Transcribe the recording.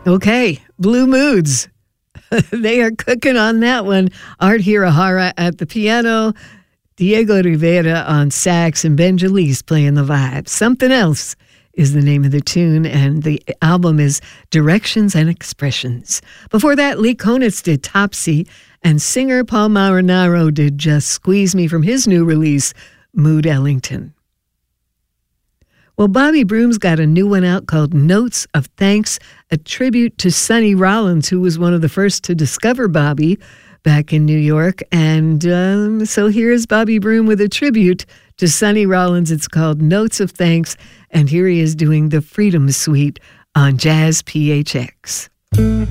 Okay, Blue Moods. They are cooking on that one. Art Hirahara at the piano, Diego Rivera on sax, and Ben Jalise playing the vibe. Something Else is the name of the tune, and the album is Directions and Expressions. Before that, Lee Konitz did Topsy, and singer Paul Marinaro did Just Squeeze Me from his new release, Mood Ellington. Well, Bobby Broom's got a new one out called Notes of Thanks, a tribute to Sonny Rollins, who was one of the first to discover Bobby back in New York. And so here's Bobby Broom with a tribute to Sonny Rollins. It's called Notes of Thanks, and here he is doing the Freedom Suite on Jazz PHX.